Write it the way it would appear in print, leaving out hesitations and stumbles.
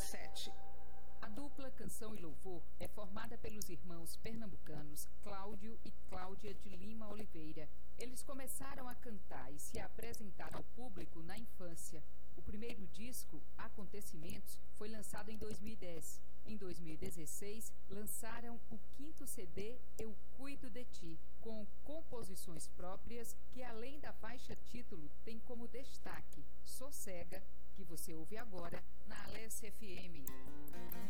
7. A dupla Canção e Louvor é formada pelos irmãos pernambucanos Cláudio e Cláudia de Lima Oliveira. Eles começaram a cantar e se apresentar ao público na infância. O primeiro disco, Acontecimentos, foi lançado em 2010. Em 2016, lançaram o 5º CD, Eu Cuido de Ti, com composições próprias que, além da faixa título, tem como destaque Sossega, que você ouve agora na Alesse FM.